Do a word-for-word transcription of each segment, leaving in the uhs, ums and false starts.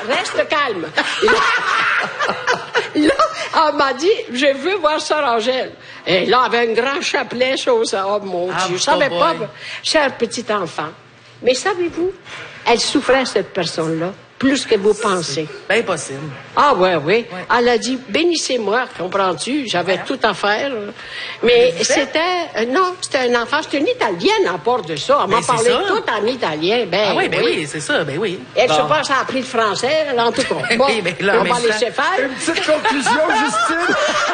reste calme. Là, là, elle m'a dit, je veux voir Sœur Angèle. Et là, elle avait un grand chapelet, chose, oh mon Ah, Dieu, je savais boy. pas, cher petit enfant. Mais savez-vous, elle souffrait, cette personne-là, plus que vous pensez. Bien possible. Ah ouais, oui. Ouais. Elle a dit, bénissez-moi, comprends-tu? J'avais tout à faire. Mais c'était, euh, non, c'était un enfant, c'était une Italienne à part de ça. Elle m'a Ben, c'est parlé ça. tout en italien. Ben, Ah oui, ben oui, c'est ça, ben oui. Et je sais Bon. pas si elle a appris le français, là, en tout cas. Ben Bon, oui, ben là, en on même va temps- laisser faire. Une petite conclusion, Justine.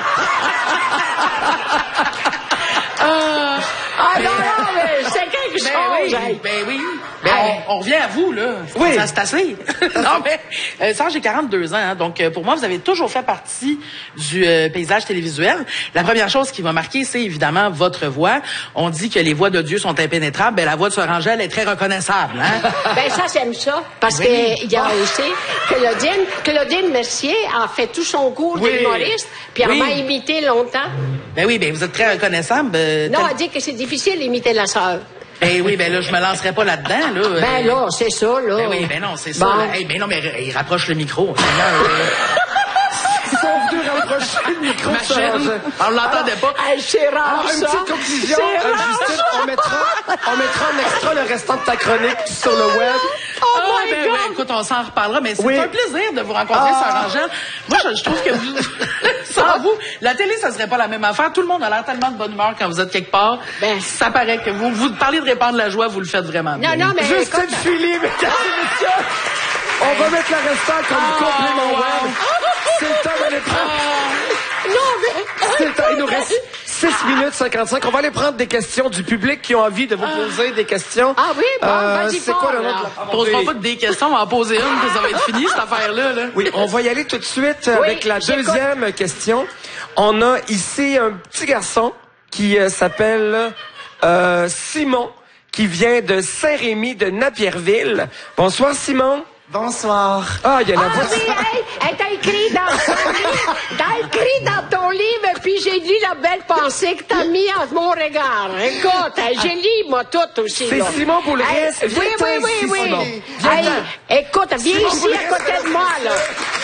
Ah non, non, mais c'est quelque chose. Ben oui, hey. ben oui. Ben, Hey. on, on revient à vous, là. Oui. Ça, c'est assez. non, mais, euh, Serge, j'ai quarante-deux ans, hein, donc euh, pour moi, vous avez toujours fait partie du euh, paysage télévisuel. La première chose qui m'a marqué, c'est évidemment votre voix. On dit que les voix de Dieu sont impénétrables. Ben, la voix de Sœur Angèle est très reconnaissable, hein? Ben ça, j'aime ça. Parce Oui. qu'il y a aussi Claudine, Claudine Mercier a fait tout son cours Oui. d'humoriste, puis elle Oui. m'a imité longtemps. Ben oui, ben vous êtes très reconnaissable. euh, Non, tel- elle dit que c'est difficile d'imiter la sœur. Ben oui, ben là, je me lancerai pas là-dedans, là. Ben Euh, là, c'est ça, là. Ben oui, ben non, c'est ça. Bon. Là. Hey, ben non, mais il rapproche le micro. Seigneur, euh, Ils sont venus rapprocher le micro de Sœur machine. Angèle. On l'entendait pas. Hey, c'est rare, Alors, une ça. petite conclusion, C'est euh, rare, Justine, ça. on mettra, on mettra en extra le restant de ta chronique sur le web. Oh Ah, my ben, God. ben, écoute, on s'en reparlera, mais c'est Oui. un plaisir de vous rencontrer, Ah. Sœur Angèle. Moi, je, je trouve que vous, sans vous, la télé, ça serait pas la même affaire. Tout le monde a l'air tellement de bonne humeur quand vous êtes quelque part. Ben. Ça paraît que vous, vous parlez de répandre la joie, vous le faites vraiment bien. Non, non, mais Justine écoute, Philly, mesdames et messieurs. On va mettre le restant comme Ah, complément wow. web. C'est le temps d'aller prendre... non, mais... C'est le temps. Il nous reste six minutes cinquante-cinq. On va aller prendre des questions du public qui ont envie de vous poser des questions. Ah oui, bon, vas-y c'est quoi fort, le nom là. de la... On posera pas des questions, on va en poser une, puis ça va être fini, cette affaire-là, là. Oui, on va y aller tout de suite avec la j'écoute. deuxième question. On a ici un petit garçon qui euh, s'appelle euh, Simon, qui vient de Saint-Rémy de Napierville. Bonsoir, Simon. Bonsoir. Ah, il y a la Ah voix. oui, hey, elle t'a écrit dans ton livre, t'as écrit dans ton livre, puis j'ai dit la belle pensée que t'as mis en mon regard. Écoute, hey, j'ai lu, moi, tout aussi, C'est là. Simon Boulris. Hey, oui, Viens oui, oui, ici, oui. Simon. Hey, écoute, viens Simon ici Boulris. à côté de moi, là.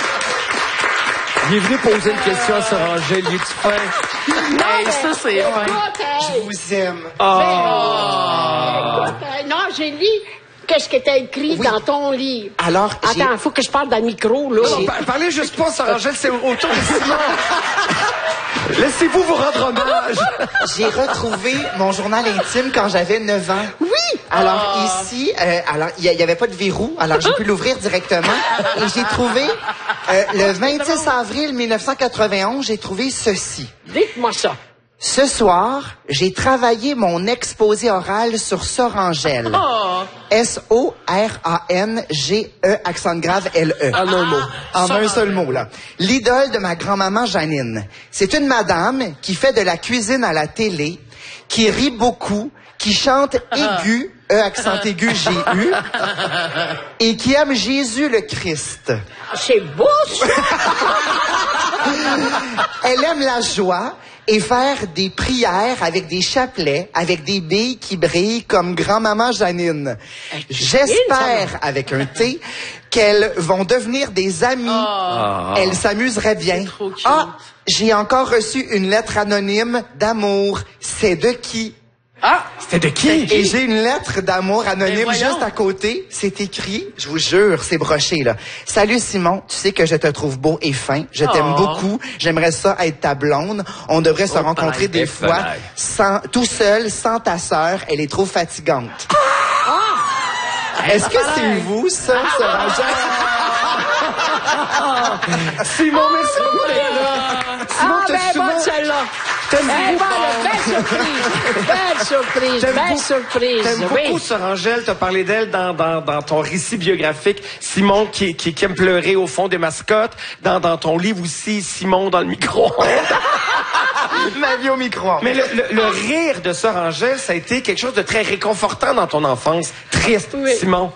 Il est venu poser une question à Sœur Angèle. Il est fin. Hey, ça, c'est fin. Écoute, Je hey, vous aime. Ah. écoute, hey, non, j'ai lu qu'est-ce que t'as écrit Oui. dans ton livre. Alors, j'ai- Attends, il faut que je parle dans le micro, là. Non, par- parlez juste pas, Sœur Angèle, c'est autour de Simon. Laissez-vous vous rendre hommage. j'ai retrouvé mon journal intime quand j'avais neuf ans. Oui! Alors ici, euh, alors il y, y avait pas de verrou, alors j'ai pu l'ouvrir directement et j'ai trouvé euh, le vingt-six avril mille neuf cent quatre-vingt-onze, j'ai trouvé ceci. Dites-moi ça. Ce soir, j'ai travaillé mon exposé oral sur Sœur Angèle. Oh. S O R A N G E accent grave L E. En un mot. En Sœur un seul Angèle. mot, là. L'idole de ma grand-maman Janine. C'est une madame qui fait de la cuisine à la télé, qui rit beaucoup, qui chante aigu, E accent aigu G U, et qui aime Jésus le Christ. C'est beau, ça! Elle aime la joie et faire des prières avec des chapelets, avec des billes qui brillent comme grand-maman Janine. J'espère, avec un T, qu'elles vont devenir des amies. Oh. Elles s'amuseraient bien. trop cute. Ah, j'ai encore reçu une lettre anonyme d'amour. C'est de qui? Ah! C'était de qui? Et j'ai une lettre d'amour Ben anonyme voyons. juste à côté. C'est écrit, je vous jure, c'est broché, là. Salut Simon, tu sais que je te trouve beau et fin. Je t'aime Oh. beaucoup. J'aimerais ça être ta blonde. On devrait se Oh, rencontrer pareil, des fois pareil. sans, tout seul, sans ta sœur. Elle est trop fatigante. Est-ce que c'est vous, ça, Sœur Angèle? Simon, merci beaucoup d'être là. Simon, Ah, t'as ben souvent- bonne celle-là. T'aimes Eh, beaucoup- bonne, belle surprise. Belle surprise, T'aimes belle beaucoup- surprise. T'aimes Oui. beaucoup Sœur Angèle, t'as parlé d'elle dans, dans, dans ton récit biographique. Simon qui, qui, qui aime pleurer au fond des mascottes. Dans, dans ton livre aussi, Simon dans le micro. Ma vie au micro. Mais le, le, le rire de Sœur Angèle, ça a été quelque chose de très réconfortant dans ton enfance. Triste, Oui. Simon.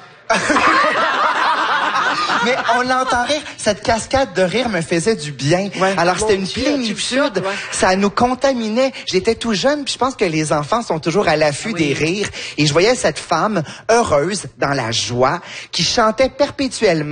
Mais on l'entend rire. Cette cascade de rire me faisait du bien. Ouais. Alors, c'était Mon une Dieu, plénitude. tu sortes, ouais. Ça nous contaminait. J'étais tout jeune, puis je pense que les enfants sont toujours à l'affût des rires. Et je voyais cette femme heureuse, dans la joie, qui chantait perpétuellement